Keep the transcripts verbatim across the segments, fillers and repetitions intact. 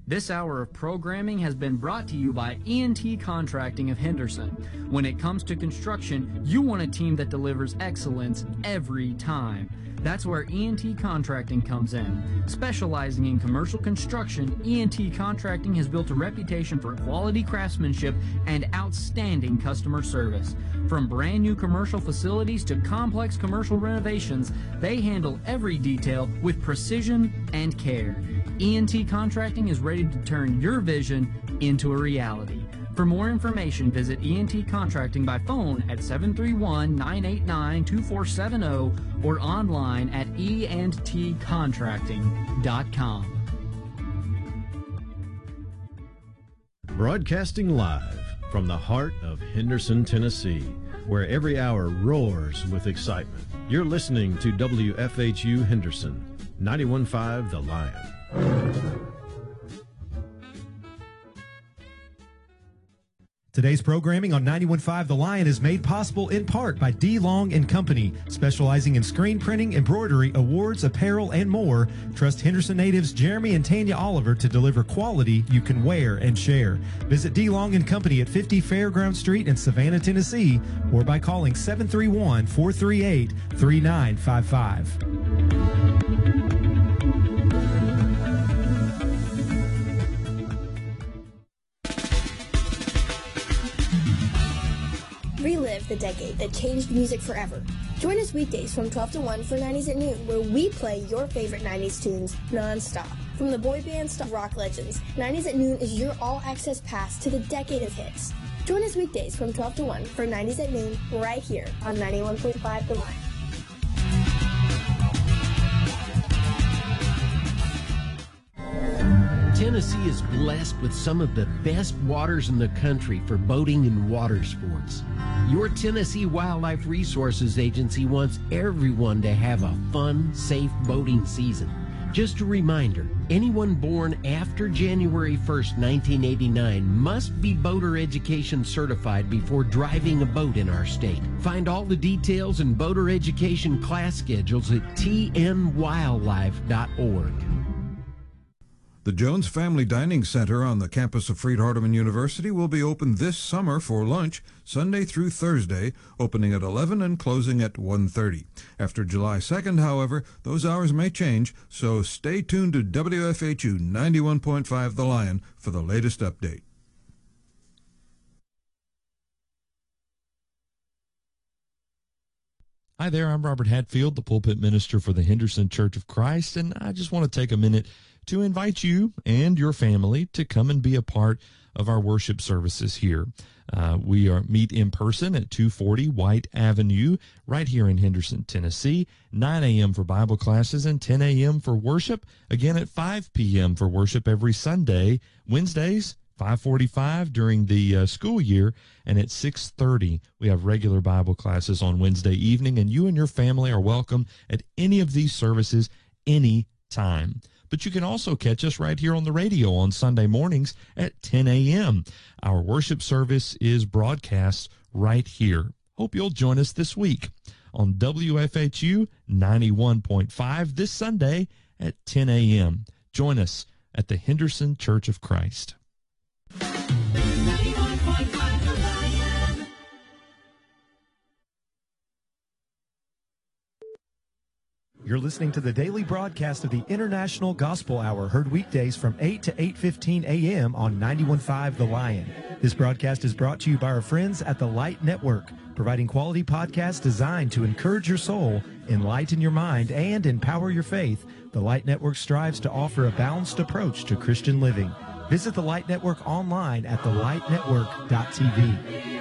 This hour of programming has been brought to you by E and T Contracting of Henderson. When it comes to construction, you want a team that delivers excellence every time. That's where E and T Contracting comes in. Specializing in commercial construction, E and T Contracting has built a reputation for quality craftsmanship and outstanding customer service. From brand new commercial facilities to complex commercial renovations, they handle every detail with precision and care. E and T Contracting is ready to turn your vision into a reality. For more information, visit E and T Contracting by phone at seven three one, nine eight nine, two four seven zero or online at e and t contracting dot com. Broadcasting live from the heart of Henderson, Tennessee, where every hour roars with excitement. You're listening to W F H U Henderson, ninety-one point five The Lion. Today's programming on ninety-one point five The Lion is made possible in part by D. Long and Company, specializing in screen printing, embroidery, awards, apparel, and more. Trust Henderson natives Jeremy and Tanya Oliver to deliver quality you can wear and share. Visit D. Long and Company at fifty Fairground Street in Savannah, Tennessee, or by calling seven three one, four three eight, three nine five five. Relive the decade that changed music forever. Join us weekdays from twelve to one for nineties at Noon, where we play your favorite nineties tunes non-stop. From the boy bands to rock legends, nineties at Noon is your all-access pass to the decade of hits. Join us weekdays from twelve to one for nineties at Noon, right here on ninety-one point five The Lion. Tennessee is blessed with some of the best waters in the country for boating and water sports. Your Tennessee Wildlife Resources Agency wants everyone to have a fun, safe boating season. Just a reminder, anyone born after January first, nineteen eighty-nine must be boater education certified before driving a boat in our state. Find all the details and boater education class schedules at t n wildlife dot org. The Jones Family Dining Center on the campus of Freed-Hardeman University will be open this summer for lunch, Sunday through Thursday, opening at eleven and closing at one thirty. After July second, however, those hours may change, so stay tuned to W F H U ninety-one point five The Lion for the latest update. Hi there, I'm Robert Hatfield, the pulpit minister for the Henderson Church of Christ, and I just want to take a minute to invite you and your family to come and be a part of our worship services here. Uh, we are meet in person at two forty White Avenue right here in Henderson, Tennessee, nine a.m. for Bible classes and ten a.m. for worship, again at five p.m. for worship every Sunday, Wednesdays, five forty-five during the uh, school year, and at six thirty we have regular Bible classes on Wednesday evening, and you and your family are welcome at any of these services any time. But you can also catch us right here on the radio on Sunday mornings at ten a.m. Our worship service is broadcast right here. Hope you'll join us this week on W F H U ninety-one point five this Sunday at ten a.m. Join us at the Henderson Church of Christ. You're listening to the daily broadcast of the International Gospel Hour, heard weekdays from eight to eight fifteen a.m. on ninety-one point five The Lion. This broadcast is brought to you by our friends at the Light Network, providing quality podcasts designed to encourage your soul, enlighten your mind, and empower your faith. The Light Network strives to offer a balanced approach to Christian living. Visit the Light Network online at the light network dot t v.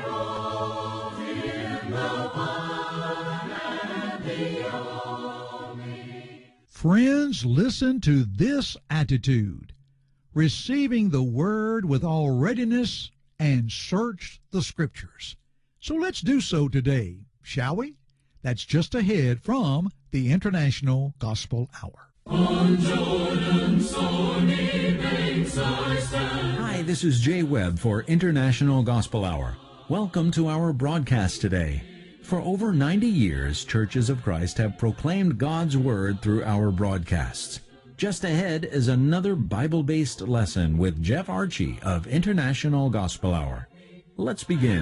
Friends, listen to this attitude: receiving the word with all readiness and search the scriptures. So let's do so today, shall we? That's just ahead from the International Gospel Hour. On Jordan's stormy banks I stand. Hi, this is Jay Webb for International Gospel Hour. Welcome to our broadcast today. For over ninety years, Churches of Christ have proclaimed God's Word through our broadcasts. Just ahead is another Bible-based lesson with Jeff Archie of International Gospel Hour. Let's begin.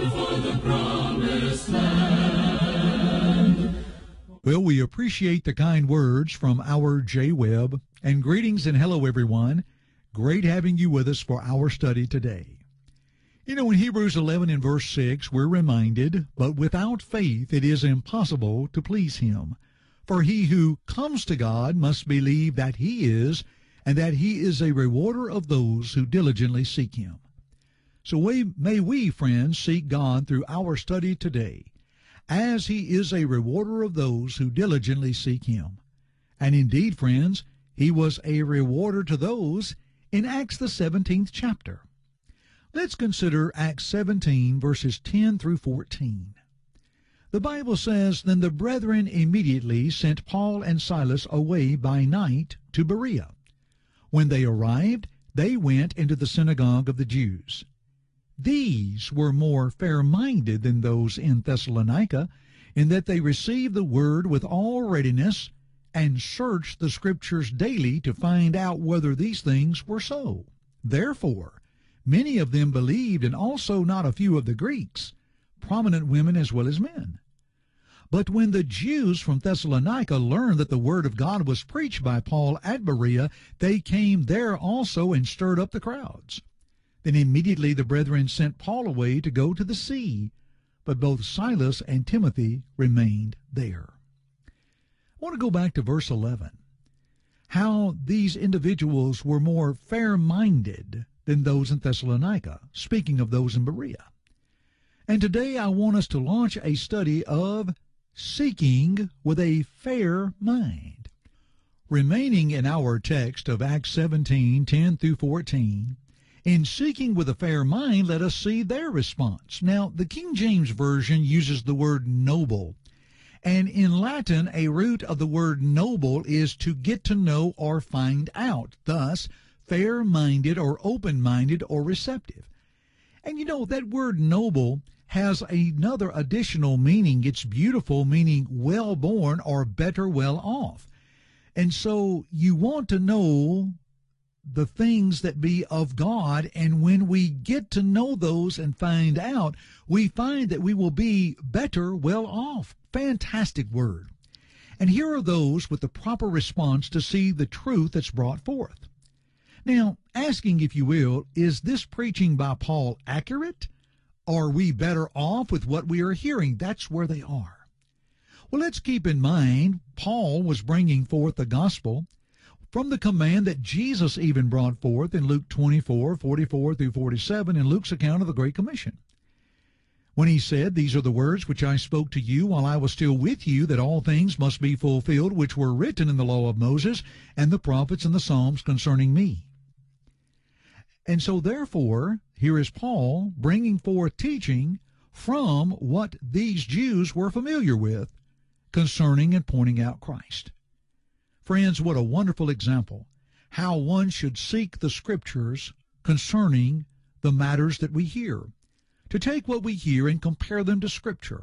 Well, we appreciate the kind words from our Jay Webb, and greetings and hello, everyone. Great having you with us for our study today. You know, in Hebrews eleven and verse six, we're reminded, but without faith it is impossible to please him. For he who comes to God must believe that he is, and that he is a rewarder of those who diligently seek him. So we, may we, friends, seek God through our study today, as he is a rewarder of those who diligently seek him. And indeed, friends, he was a rewarder to those in Acts the seventeenth chapter. Let's consider Acts seventeen, verses ten through fourteen. The Bible says, Then the brethren immediately sent Paul and Silas away by night to Berea. When they arrived, they went into the synagogue of the Jews. These were more fair-minded than those in Thessalonica, in that they received the word with all readiness, and searched the Scriptures daily to find out whether these things were so. Therefore, many of them believed, and also not a few of the Greeks, prominent women as well as men. But when the Jews from Thessalonica learned that the word of God was preached by Paul at Berea, they came there also and stirred up the crowds. Then immediately the brethren sent Paul away to go to the sea, but both Silas and Timothy remained there. I want to go back to verse eleven. How these individuals were more fair-minded than those in Thessalonica, speaking of those in Berea. And today I want us to launch a study of seeking with a fair mind. Remaining in our text of Acts seventeen, ten through fourteen, in seeking with a fair mind, let us see their response. Now, the King James Version uses the word noble, and in Latin, a root of the word noble is to get to know or find out, thus, fair-minded or open-minded or receptive. And you know, that word noble has another additional meaning. It's beautiful, meaning well-born or better well off. And so you want to know the things that be of God, and when we get to know those and find out, we find that we will be better well off. Fantastic word. And here are those with the proper response to see the truth that's brought forth. Now, asking, if you will, is this preaching by Paul accurate? Are we better off with what we are hearing? That's where they are. Well, let's keep in mind, Paul was bringing forth the gospel from the command that Jesus even brought forth in Luke twenty-four, forty-four through forty-seven, in Luke's account of the Great Commission. When he said, These are the words which I spoke to you while I was still with you, that all things must be fulfilled which were written in the law of Moses and the prophets and the Psalms concerning me. And so therefore, here is Paul bringing forth teaching from what these Jews were familiar with concerning and pointing out Christ. Friends, what a wonderful example, how one should seek the Scriptures concerning the matters that we hear, to take what we hear and compare them to Scripture.